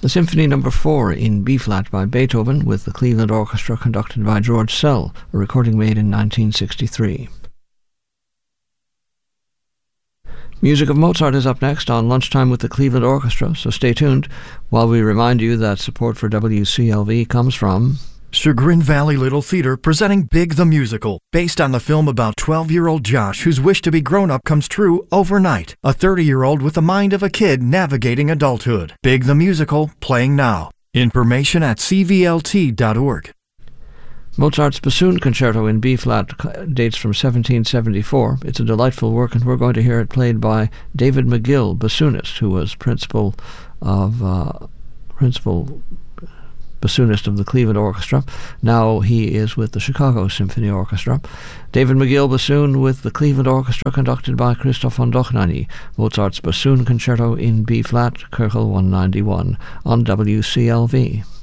The Symphony No. 4 in B-flat by Beethoven with the Cleveland Orchestra conducted by George Szell, a recording made in 1963. Music of Mozart is up next on Lunchtime with the Cleveland Orchestra, so stay tuned while we remind you that support for WCLV comes from Chagrin Valley Little Theater presenting Big the Musical, based on the film about 12-year-old Josh whose wish to be grown-up comes true overnight. A 30-year-old with the mind of a kid navigating adulthood. Big the Musical, playing now. Information at cvlt.org. Mozart's Bassoon Concerto in B-flat dates from 1774. It's a delightful work, and we're going to hear it played by David McGill, bassoonist, who was principal bassoonist of the Cleveland Orchestra. Now he is with the Chicago Symphony Orchestra. David McGill bassoon with the Cleveland Orchestra conducted by Christoph von Dohnanyi. Mozart's Bassoon Concerto in B-flat, Köchel 191 on WCLV.